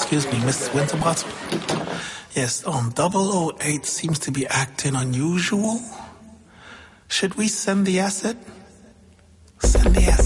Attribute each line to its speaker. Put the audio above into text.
Speaker 1: Excuse me, Miss Winterbottom. Yes, 008 seems to be acting unusual. Should we send the asset? Send the asset.